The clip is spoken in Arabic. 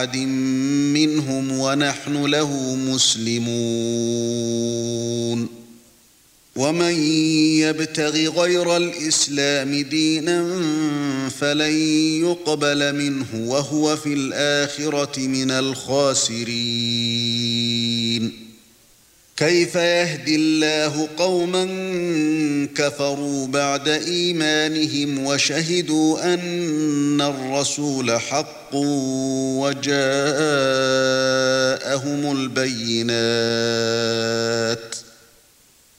منهم ونحن له مسلمون ومن يبتغ غير الإسلام دينا فلن يقبل منه وهو في الآخرة من الخاسرين كيف يهدي الله قوما كفروا بعد إيمانهم وشهدوا أن الرسول حق وجاءهم البينات